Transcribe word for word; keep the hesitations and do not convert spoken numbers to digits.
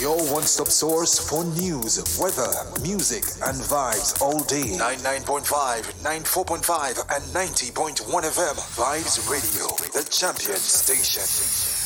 Your one-stop source for news, weather, music, and vibes all day. ninety-nine point five, ninety-four point five, and ninety point one F M. Vibes Radio, the champion station.